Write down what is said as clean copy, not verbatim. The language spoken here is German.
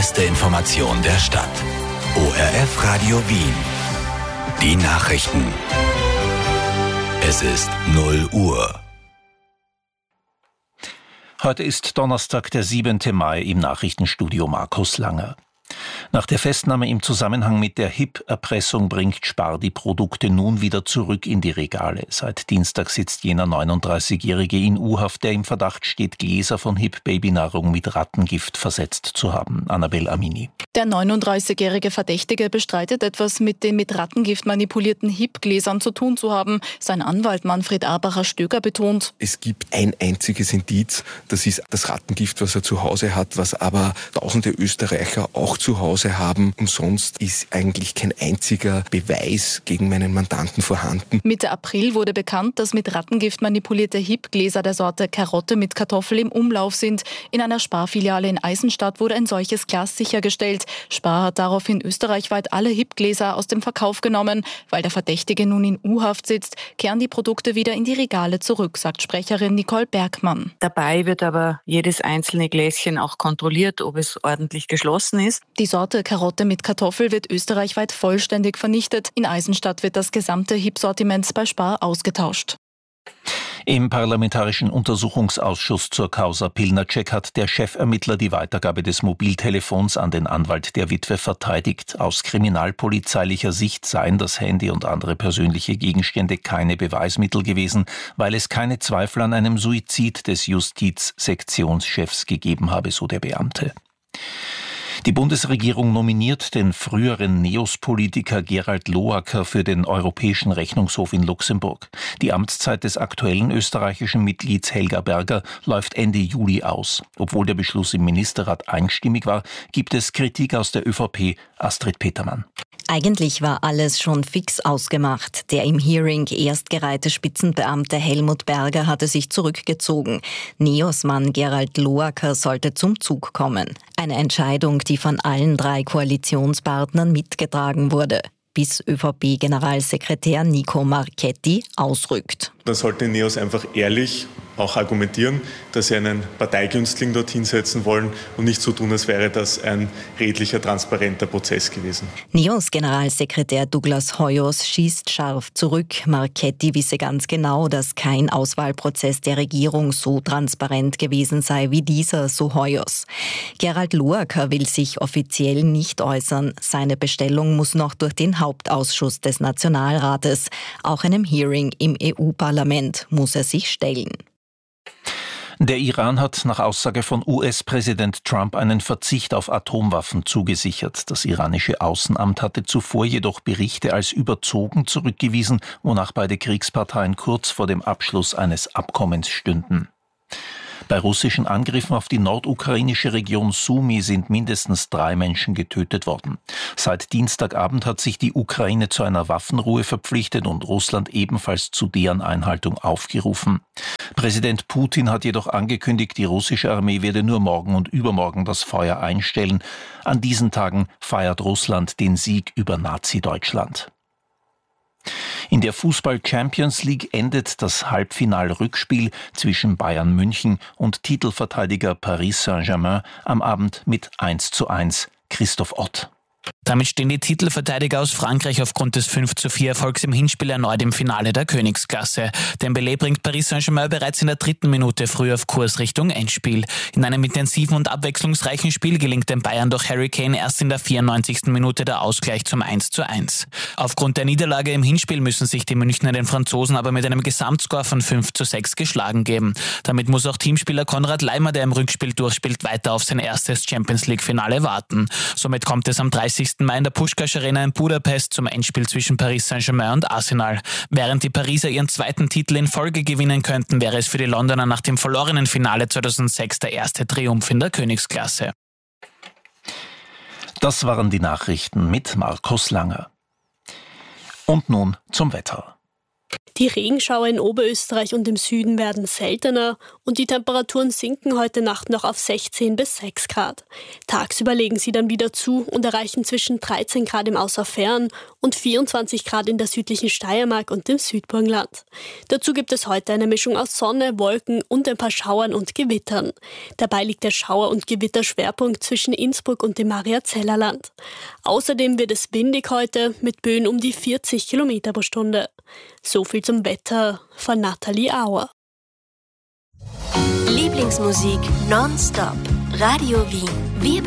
beste Information der Stadt. ORF Radio Wien. Die Nachrichten. Es ist 0 Uhr. Heute ist Donnerstag, der 7. Mai, im Nachrichtenstudio Markus Langer. Nach der Festnahme im Zusammenhang mit der HIP-Erpressung bringt Spar die Produkte nun wieder zurück in die Regale. Seit Dienstag sitzt jener 39-Jährige in U-Haft, der im Verdacht steht, Gläser von HIP-Babynahrung mit Rattengift versetzt zu haben. Annabel Amini. Der 39-jährige Verdächtige bestreitet, etwas mit den mit Rattengift manipulierten HIP-Gläsern zu tun zu haben. Sein Anwalt Manfred Abacher-Stöger betont: Es gibt ein einziges Indiz, das ist das Rattengift, was er zu Hause hat, was aber tausende Österreicher auch zu Hause haben. Und sonst ist eigentlich kein einziger Beweis gegen meinen Mandanten vorhanden. Mitte April wurde bekannt, dass mit Rattengift manipulierte HIP-Gläser der Sorte Karotte mit Kartoffel im Umlauf sind. In einer Spar-Filiale in Eisenstadt wurde ein solches Glas sichergestellt. Spar hat daraufhin österreichweit alle HIP-Gläser aus dem Verkauf genommen. Weil der Verdächtige nun in U-Haft sitzt, kehren die Produkte wieder in die Regale zurück, sagt Sprecherin Nicole Bergmann. Dabei wird aber jedes einzelne Gläschen auch kontrolliert, ob es ordentlich geschlossen ist. Die Sorte Karotte mit Kartoffel wird österreichweit vollständig vernichtet. In Eisenstadt wird das gesamte HIP-Sortiment bei Spar ausgetauscht. Im Parlamentarischen Untersuchungsausschuss zur Causa Pilnacek hat der Chefermittler die Weitergabe des Mobiltelefons an den Anwalt der Witwe verteidigt. Aus kriminalpolizeilicher Sicht seien das Handy und andere persönliche Gegenstände keine Beweismittel gewesen, weil es keine Zweifel an einem Suizid des Justizsektionschefs gegeben habe, so der Beamte. Die Bundesregierung nominiert den früheren NEOS-Politiker Gerald Loacker für den Europäischen Rechnungshof in Luxemburg. Die Amtszeit des aktuellen österreichischen Mitglieds Helga Berger läuft Ende Juli aus. Obwohl der Beschluss im Ministerrat einstimmig war, gibt es Kritik aus der ÖVP. Astrid Petermann. Eigentlich war alles schon fix ausgemacht. Der im Hearing erstgereihte Spitzenbeamte Helmut Berger hatte sich zurückgezogen. NEOS-Mann Gerald Loacker sollte zum Zug kommen. Eine Entscheidung, die von allen 3 Koalitionspartnern mitgetragen wurde, bis ÖVP-Generalsekretär Nico Marchetti ausrückt. Dann sollte NEOS einfach ehrlich auch argumentieren, dass sie einen Parteigünstling dorthin setzen wollen und nicht so tun, als wäre das ein redlicher, transparenter Prozess gewesen. NEOS-Generalsekretär Douglas Hoyos schießt scharf zurück. Marchetti wisse ganz genau, dass kein Auswahlprozess der Regierung so transparent gewesen sei wie dieser, so Hoyos. Gerald Loacker will sich offiziell nicht äußern. Seine Bestellung muss noch durch den Hauptausschuss des Nationalrates. Auch einem Hearing im EU-Parlament muss er sich stellen. Der Iran hat nach Aussage von US-Präsident Trump einen Verzicht auf Atomwaffen zugesichert. Das iranische Außenamt hatte zuvor jedoch Berichte als überzogen zurückgewiesen, wonach beide Kriegsparteien kurz vor dem Abschluss eines Abkommens stünden. Bei russischen Angriffen auf die nordukrainische Region Sumy sind mindestens 3 Menschen getötet worden. Seit Dienstagabend hat sich die Ukraine zu einer Waffenruhe verpflichtet und Russland ebenfalls zu deren Einhaltung aufgerufen. Präsident Putin hat jedoch angekündigt, die russische Armee werde nur morgen und übermorgen das Feuer einstellen. An diesen Tagen feiert Russland den Sieg über Nazi-Deutschland. In der Fußball-Champions League endet das Halbfinal-Rückspiel zwischen Bayern München und Titelverteidiger Paris Saint-Germain am Abend mit 1:1. Christoph Ott. Damit stehen die Titelverteidiger aus Frankreich aufgrund des 5:4 Erfolgs im Hinspiel erneut im Finale der Königsklasse. Dembélé bringt Paris Saint-Germain bereits in der 3. Minute früh auf Kurs Richtung Endspiel. In einem intensiven und abwechslungsreichen Spiel gelingt den Bayern durch Harry Kane erst in der 94. Minute der Ausgleich zum 1:1. Aufgrund der Niederlage im Hinspiel müssen sich die Münchner den Franzosen aber mit einem Gesamtscore von 5:6 geschlagen geben. Damit muss auch Teamspieler Konrad Laimer, der im Rückspiel durchspielt, weiter auf sein erstes Champions-League-Finale warten. Somit kommt es am 30. Mai in der Puskás Arena in Budapest zum Endspiel zwischen Paris Saint-Germain und Arsenal. Während die Pariser ihren 2. Titel in Folge gewinnen könnten, wäre es für die Londoner nach dem verlorenen Finale 2006 der erste Triumph in der Königsklasse. Das waren die Nachrichten mit Markus Langer. Und nun zum Wetter. Die Regenschauer in Oberösterreich und im Süden werden seltener und die Temperaturen sinken heute Nacht noch auf 16 bis 6 Grad. Tagsüber legen sie dann wieder zu und erreichen zwischen 13 Grad im Außerfern und 24 Grad in der südlichen Steiermark und im Südburgenland. Dazu gibt es heute eine Mischung aus Sonne, Wolken und ein paar Schauern und Gewittern. Dabei liegt der Schauer- und Gewitterschwerpunkt zwischen Innsbruck und dem Mariazellerland. Außerdem wird es windig heute mit Böen um die 40 Kilometer pro Stunde. So viel zum Wetter von Nathalie Auer. Lieblingsmusik nonstop. Radio Wien. Wir